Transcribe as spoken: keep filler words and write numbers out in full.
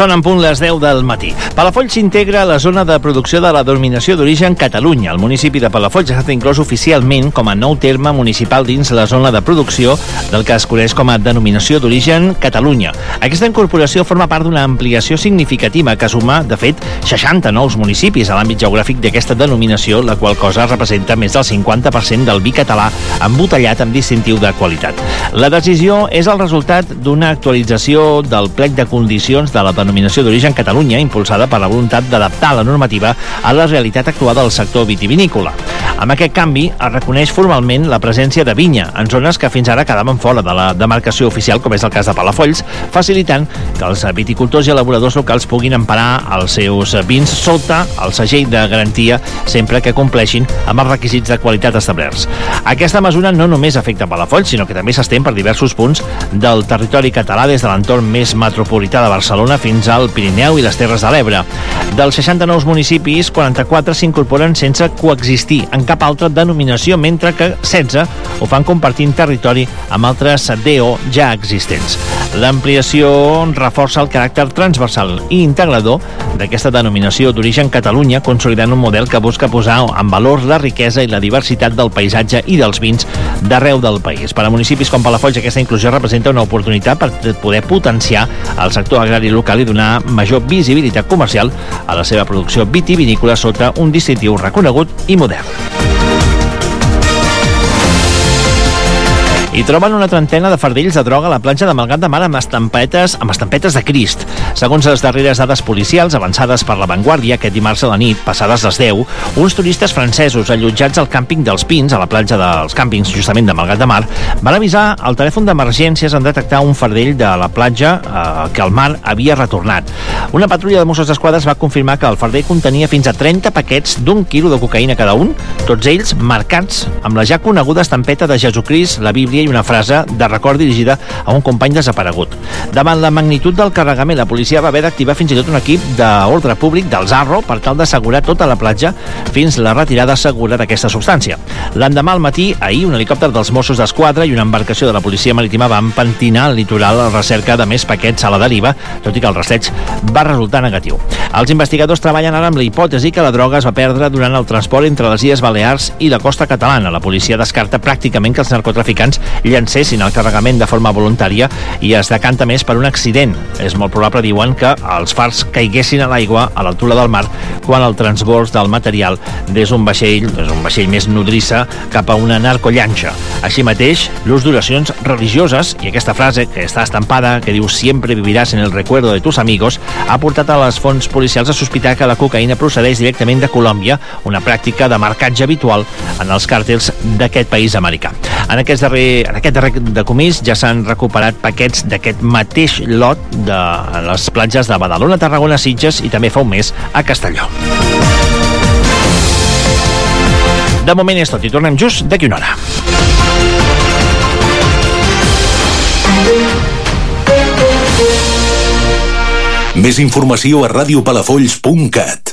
Són en punt les deu del matí. Palafolls s'integra a la zona de producció de la denominació d'origen Catalunya. El municipi de Palafolls ha estat inclòs oficialment com a nou terme municipal dins la zona de producció del que es coneix com a denominació d'origen Catalunya. Aquesta incorporació forma part d'una ampliació significativa que suma, de fet, seixanta nous municipis a l'àmbit geogràfic d'aquesta denominació, la qual cosa representa més del cinquanta per cent del vi català embotellat amb distintiu de qualitat. La decisió és el resultat d'una actualització del plec de condicions de la denominació d'origen Catalunya, impulsada per la voluntat d'adaptar la normativa a la realitat actual del sector vitivinícola. Amb aquest canvi es reconeix formalment la presència de vinya en zones que fins ara quedaven fora de la demarcació oficial, com és el cas de Palafolls, facilitant que els viticultors i elaboradors locals puguin emparar els seus vins sota el segell de garantia sempre que compleixin amb els requisits de qualitat establerts. Aquesta mesura no només afecta Palafolls, sinó que també s'estén per diversos punts del territori català, des de l'entorn més metropolità de Barcelona fins al Pirineu i les Terres de l'Ebre. Dels seixanta nous municipis, quaranta-quatre s'incorporen sense coexistir en cap altra denominació, mentre que setze ho fan compartint territori amb altres D O ja existents. L'ampliació reforça el caràcter transversal i integrador d'aquesta denominació d'origen Catalunya, consolidant un model que busca posar en valor la riquesa i la diversitat del paisatge i dels vins d'arreu del país. Per a municipis com Palafolls, aquesta inclusió representa una oportunitat per poder potenciar el sector agrari local i donar major visibilitat comercial a la seva producció vitivinícola sota un distintiu reconegut i modern. I troben una trentena de fardells de droga a la platja de Malgrat de Mar amb estampetes, amb estampetes de Crist. Segons les darreres dades policials avançades per La Vanguardia aquest dimarts a la nit, passades les deu, uns turistes francesos allotjats al càmping dels Pins, a la platja dels càmpings justament de Malgrat de Mar, van avisar al telèfon d'emergències en detectar un fardell de la platja eh, que el mar havia retornat. Una patrulla de Mossos d'Esquadra va confirmar que el fardell contenia fins a trenta paquets d'un quilo de cocaïna cada un, tots ells marcats amb la ja coneguda estampeta de Jesucrist, la Bíblia i una frase de record dirigida a un company desaparegut. Davant la magnitud del carregament, la policia va haver d'activar fins i tot un equip d'ordre públic del Zarro per tal d'assegurar tota la platja fins la retirada segura d'aquesta substància. L'endemà al matí, ahir, un helicòpter dels Mossos d'Esquadra i una embarcació de la policia marítima van pentinar el litoral a la recerca de més paquets a la deriva, tot i que el rastreig va resultar negatiu. Els investigadors treballen ara amb la hipòtesi que la droga es va perdre durant el transport entre les Illes Balears i la costa catalana. La policia descarta pràcticament que els narcotraficants llancessin el carregament de forma voluntària i es decanta més per un accident. És molt probable, diuen, que els fars caiguessin a l'aigua a l'altura del mar quan el transbord del material des d'un vaixell, des d'un vaixell més nodrissa cap a una narcollanxa. Així mateix, l'ús d'oracions religioses i aquesta frase que està estampada, que diu «Siempre vivirás en el recuerdo de tus amigos», ha portat a les fonts policials a sospitar que la cocaïna procedeix directament de Colòmbia, una pràctica de marcatge habitual en els càrtels d'aquest país americà. En aquest darrer, en aquest darrer decomís ja s'han recuperat paquets d'aquest mateix lot de les platges de Badalona, Tarragona, Sitges i també fa un mes a Castelló. De moment és tot i tornem just d'aquí una hora. Més informació a radiopalafolls punt cat.